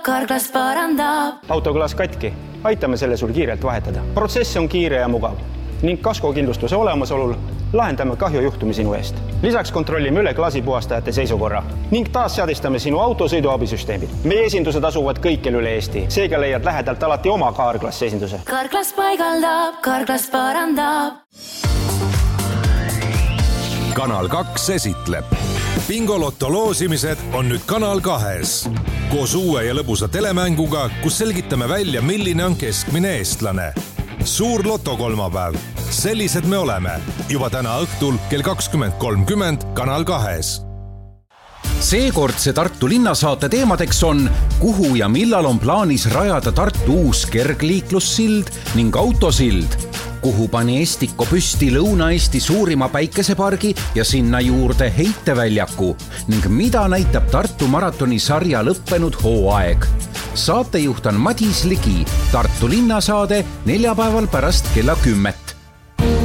Carglass parandab. Autoklaas katki, aitame selle sul kiirelt vahetada. Protsess on kiire ja mugav ning kaskokindlustuse olemasolul lahendame kahjujuhtumi sinu eest. Lisaks kontrollime üle klaasipuhastajate seisukorra ning taas seadistame sinu auto sõiduabisüsteemid. Meie esindused asuvad kõikjal üle Eesti, seega leiad lähedalt alati oma Carglass esinduse. Carglass paigaldab, Carglass parandab. Kanal 2 esitleb. Bingolotto loosimised on nüüd Kanal 2-s. Koos uue ja lõbusa telemänguga, kus selgitame välja, milline on keskmine eestlane. Suur loto kolmapäev. Sellised me oleme. Juba täna õhtul kell 20.30 Kanal 2-s. Seekordse Tartu linnasaate teemadeks on, kuhu ja millal on plaanis rajada Tartu uus kergliiklussild ning autosild, kuhu pani Estiko püsti Lõuna-Eesti suurima päikesepargi ja sinna juurde heiteväljaku ning mida näitab Tartu maratoni sarja lõppenud hooaeg. Saatejuht on Madis Ligi, Tartu linnasaade neljapäeval pärast kella 10.